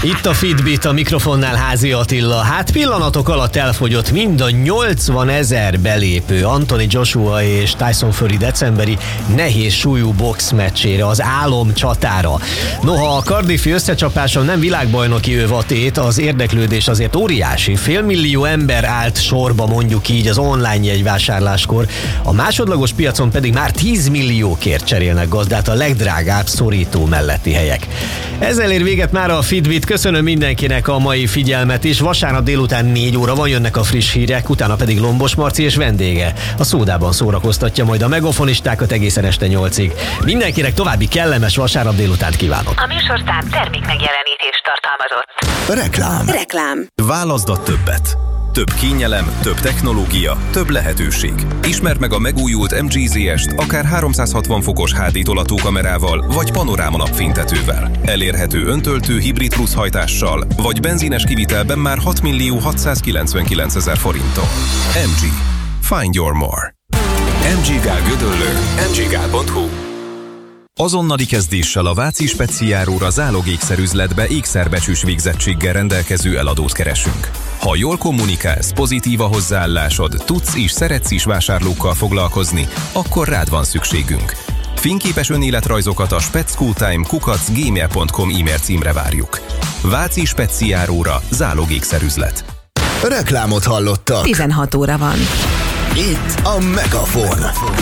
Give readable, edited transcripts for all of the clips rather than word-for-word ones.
Itt a Fitbit, a mikrofonnál Házi Attila. Hát pillanatok alatt elfogyott mind a 80 000 belépő Anthony Joshua és Tyson Fury decemberi nehéz súlyú boxmeccsére, az álomcsatára. Noha a Cardiffi összecsapáson nem világbajnoki övatét, az érdeklődés azért óriási. 500 000 ember állt sorba, mondjuk így, az online jegyvásárláskor. A másodlagos piacon pedig már 10 milliókért cserélnek gazdát a legdrágább szorító melletti helyek. Ezzel ér véget már a Fitbit. Köszönöm mindenkinek a mai figyelmet is. Vasárnap délután 4 óra van, jönnek a friss hírek, utána pedig Lombos Marci és vendége a Szódában szórakoztatja majd a megafonistákat egészen este 8-ig. Mindenkinek további kellemes vasárnap délutánt kívánok. A műsorszám termékmegjelenítést tartalmazott. Reklám. Válaszd a többet. Több kényelem, több technológia, több lehetőség. Ismerd meg a megújult MG ZS-t akár 360 fokos HD tolatókamerával vagy panoráma napfénytetővel. Elérhető öntöltő hibrid plusz hajtással vagy benzines kivitelben már 6 699 000 forinttal. MG. Find your more. MG Gál Gödöllő. mggál.hu. Azonnali kezdéssel a Váci Speciáróra zálogékszerüzletbe ékszerbecsűs végzettséggel rendelkező eladót keresünk. Ha jól kommunikálsz, pozitív a hozzáállásod, tudsz és szeretsz is vásárlókkal foglalkozni, akkor rád van szükségünk. Fényképes önéletrajzokat a speckutime@gmail.com e-mail címre várjuk. Váci Speciáróra zálogékszerüzlet. Reklámot hallottak. 16 óra van. Itt a Megafon.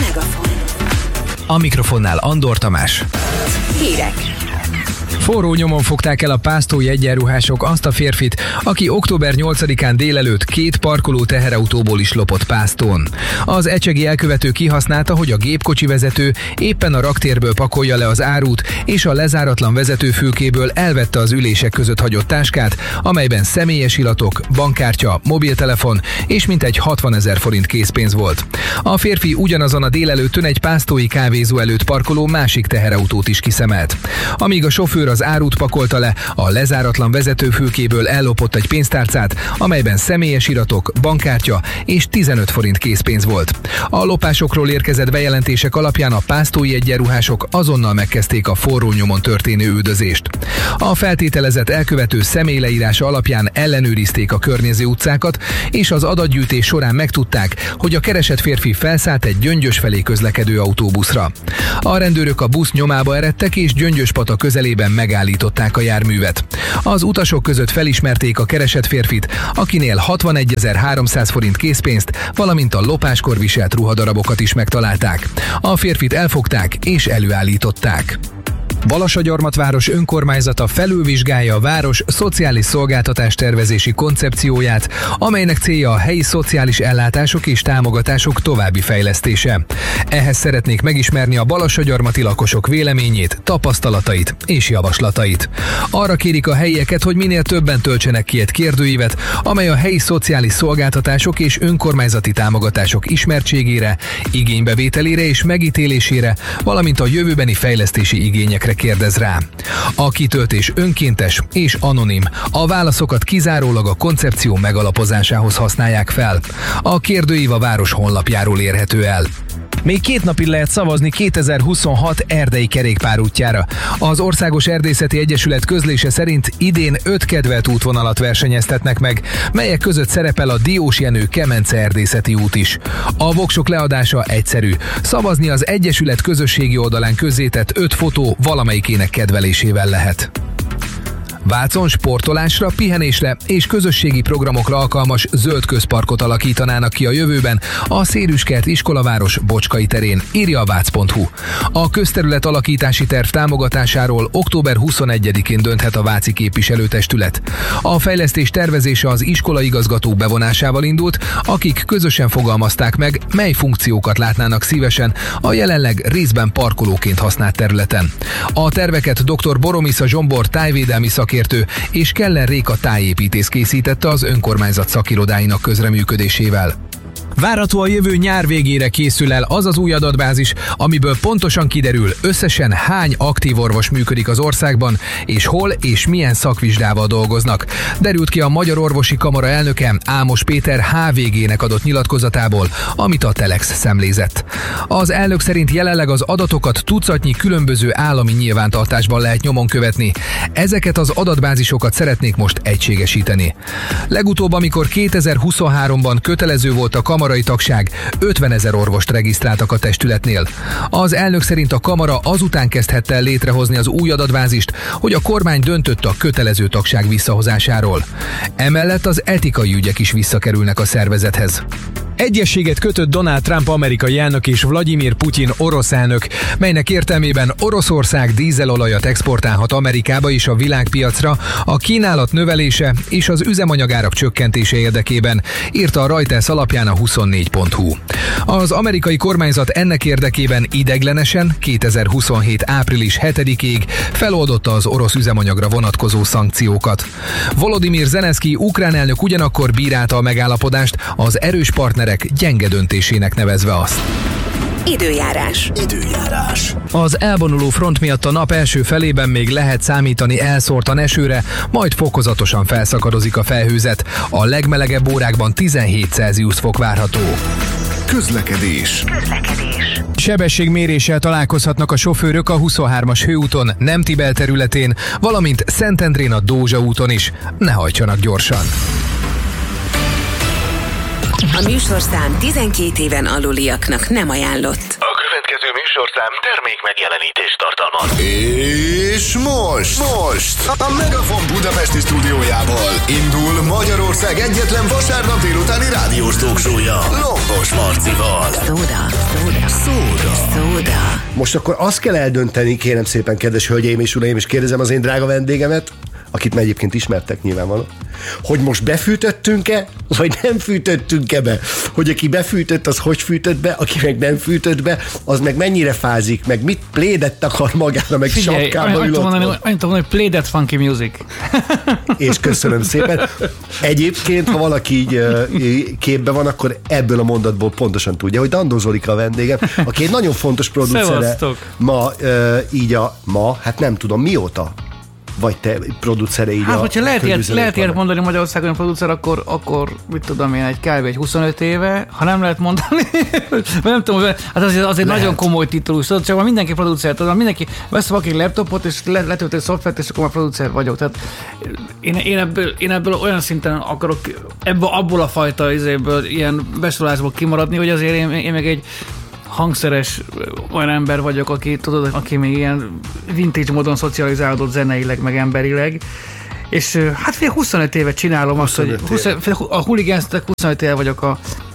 A mikrofonnál Andor Tamás. Hírek. Forró nyomon fogták el a pásztói egyenruhások azt a férfit, aki október 8-án délelőtt 2 parkoló teherautóból is lopott Pásztón. Az ecsegi elkövető kihasználta, hogy a gépkocsi vezető éppen a raktérből pakolja le az árut, és a lezáratlan vezetőfülkéből elvette az ülések között hagyott táskát, amelyben személyes iratok, bankkártya, mobiltelefon és mintegy 60 000 forint készpénz volt. A férfi ugyanazon a délelőttön egy pásztói kávézó előtt parkoló másik teherautót is kiszemelt. Amíg a sofőr az árut pakolta le, a lezáratlan vezetőfülkéből ellopott egy pénztárcát, amelyben személyes iratok, bankkártya és 15 forint készpénz volt. A lopásokról érkezett bejelentések alapján a pásztói egyenruhások azonnal megkezdték a forró nyomon történő üldözést. A feltételezett elkövető személyleírása alapján ellenőrizték a környező utcákat, és az adatgyűjtés során megtudták, hogy a keresett férfi felszállt egy Gyöngyös felé közlekedő autóbuszra. A rendőrök a busz nyomába eredtek, és Gyöngyöspata közelében megállították a járművet. Az utasok között felismerték a keresett férfit, akinél 61 300 forint készpénzt, valamint a lopáskor viselt ruhadarabokat is megtalálták. A férfit elfogták és előállították. Balassagyarmatváros önkormányzata felülvizsgálja a város szociális szolgáltatás tervezési koncepcióját, amelynek célja a helyi szociális ellátások és támogatások további fejlesztése. Ehhez szeretnék megismerni a balassagyarmati lakosok véleményét, tapasztalatait és javaslatait. Arra kérik a helyieket, hogy minél többen töltsenek ki egy kérdőívet, amely a helyi szociális szolgáltatások és önkormányzati támogatások ismertségére, igénybevételére és megítélésére, valamint a jövőbeni fejlesztési igényekre kérdez rá. A kitöltés önkéntes és anonim. A válaszokat kizárólag a koncepció megalapozásához használják fel. A kérdőív a város honlapjáról érhető el. Még 2 napig lehet szavazni 2026 erdei kerékpárútjára. Az Országos Erdészeti Egyesület közlése szerint idén 5 kedvelt útvonalat versenyeztetnek meg, melyek között szerepel a Diós Jenő Kemence erdészeti út is. A voksok leadása egyszerű. Szavazni az Egyesület közösségi oldalán közzétett 5 fotó valamelyikének kedvelésével lehet. Vácon sportolásra, pihenésre és közösségi programokra alkalmas zöld közparkot alakítanának ki a jövőben a Szérüskert iskolaváros Bocskai terén, írja a vác.hu. A közterület alakítási terv támogatásáról október 21-én dönthet a váci képviselőtestület. A fejlesztés tervezése az iskolaigazgatók bevonásával indult, akik közösen fogalmazták meg, mely funkciókat látnának szívesen a jelenleg részben parkolóként használt területen. A terveket dr. Boromisa Zsombor tájvédelmi szakértő és Keller Réka tájépítész készítette az önkormányzat szakirodáinak közreműködésével. Várható a jövő nyár végére készül el az az új adatbázis, amiből pontosan kiderül, összesen hány aktív orvos működik az országban, és hol és milyen szakvizsgával dolgoznak. Derült ki a Magyar Orvosi Kamara elnöke Ámos Péter HVG-nek adott nyilatkozatából, amit a Telex szemlézett. Az elnök szerint jelenleg az adatokat tucatnyi különböző állami nyilvántartásban lehet nyomon követni. Ezeket az adatbázisokat szeretnék most egységesíteni. Legutóbb, amikor 2023-ban kötelező volt a kamarai tagság, 50 000 orvost regisztráltak a testületnél. Az elnök szerint a kamara azután kezdhette el létrehozni az új adatbázist, hogy a kormány döntött a kötelező tagság visszahozásáról. Emellett az etikai ügyek is visszakerülnek a szervezethez. Egyességet kötött Donald Trump amerikai elnök és Vladimir Putyin orosz elnök, melynek értelmében Oroszország dízelolajat exportálhat Amerikába és a világpiacra a kínálat növelése és az üzemanyagárak csökkentése érdekében, írta a Reuters alapján a 24.hu. Az amerikai kormányzat ennek érdekében ideiglenesen 2027. április 7-ig feloldotta az orosz üzemanyagra vonatkozó szankciókat. Volodymyr Zelenszky ukrán elnök ugyanakkor bírálta a megállapodást, az erős partnerek gyenge döntésének nevezve azt. Időjárás. Az elvonuló front miatt a nap első felében még lehet számítani elszórtan esőre, majd fokozatosan felszakadozik a felhőzet. A legmelegebb órákban 17 Celsius fok várható. Közlekedés. Sebességméréssel találkozhatnak a sofőrök a 23-as hőúton, Nemtibel területén, valamint Szentendrén a Dózsa úton is. Ne hajtsanak gyorsan! A műsorszám 12 éven aluliaknak nem ajánlott. A következő műsorszám termék megjelenítést tartalmaz. És most a Megafon Budapesti stúdiójából indul Magyarország egyetlen vasárnap délutáni rádiós talkshow-ja Lombos Marcival. Szóda. Most akkor azt kell eldönteni, kérem szépen, kedves hölgyeim és uraim, és kérdezem az én drága vendégemet, akit egyébként ismertek nyilvánvalóan, hogy most befűtöttünk-e, vagy nem fűtöttünk-e be. Hogy aki befűtött, az hogy fűtött be, aki meg nem fűtött be, az meg mennyire fázik, meg mit plédet akar magára, meg sapkába ül ott. Annyit mondani, play that funky music. És köszönöm szépen. Egyébként, ha valaki így képben van, akkor ebből a mondatból pontosan tudja, hogy Dandó Zolika a vendégem, aki egy nagyon fontos producere. Hát nem tudom, mióta vagy te producere így. Hát, hogyha lehet ilyet mondani Magyarországon producer, akkor mit tudom én, egy 25 éve, ha nem lehet mondani, nem tudom, hát azért nagyon komoly titulus, csak mindenki producer, tudom, mindenki vesz valaki laptopot, és letölti a szoftvert, és akkor már producer vagyok. Tehát én ebből olyan szinten akarok abból a fajta ilyen besorolásból kimaradni, hogy azért én meg egy hangszeres olyan ember vagyok, aki még ilyen vintage módon szocializálódott zeneileg, meg emberileg. És hát 25 évet csinálom azt, hogy a Hooligans-nek 25 éve vagyok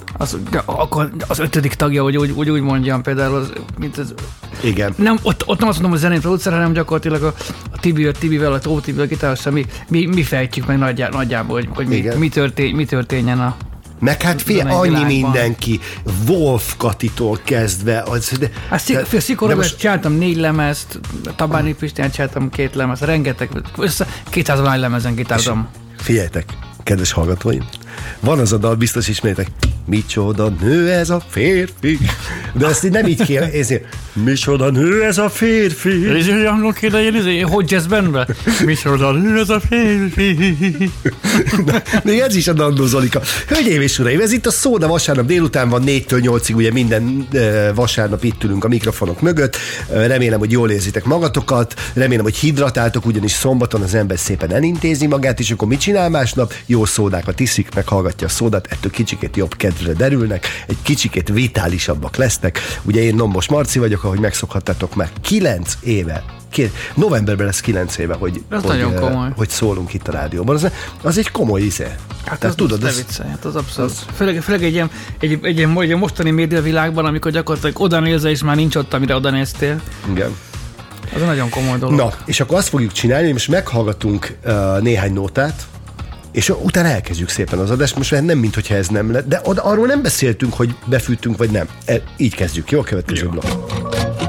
az 5. tagja, hogy úgy mondjam, például igen. Nem, ott nem azt mondom, hogy zenei producer, hanem gyakorlatilag a Tibivel, a Tóth Tibivel, a gitárossal mi fejtjük meg nagyjából, hogy mi történjen a meg hát annyi mindenki, Wolf Katitól kezdve. Szikorban csináltam 4 lemezt, Tabáni Pistán csináltam 2 lemezt, rengeteg, 200 valány lemezen gitározom. Figyeljetek, kedves hallgatóim, van az a dal, biztos ismeritek, micsoda nő ez a férfi. De ezt így nem így kéne, micsoda nő ez a férfi. És olyan kéne jönni, hogy jazzbenbe? Micsoda nő ez a férfi. Még ez is a Dandó Zolika. Hölgyeim és uraim, ez itt a Szóda vasárnap délután van 4-től 8-ig, ugye minden vasárnap itt ülünk a mikrofonok mögött. Remélem, hogy jól érzitek magatokat, remélem, hogy hidratáltok, ugyanis szombaton az ember szépen elintézi magát, és akkor mit csinál másnap? Jó szódákat iszik, meghallgatja a szódát, ettől kicsikét jobb kedvre derülnek, egy kicsikét vitálisabbak lesznek. Ugye én Lombos Marci vagyok, ahogy megszokhattátok már 9 éve. Novemberben lesz 9 éve, hogy szólunk itt a rádióban. Az egy komoly íze. Hát az tudod, ne viccelj, hát az abszolút. Főleg egy ilyen mostani médiavilágban, amikor gyakorlatilag oda nézel, és már nincs ott, amire oda néztél. Igen. Az egy nagyon komoly dolog. Na, és akkor azt fogjuk csinálni, hogy most meghallgatunk néhány nótát, és utána elkezdjük szépen az adást, most nem, minthogyha ez nem lett, de arról nem beszéltünk, hogy befűtünk, vagy nem. Így kezdjük, jó? A következő blokk.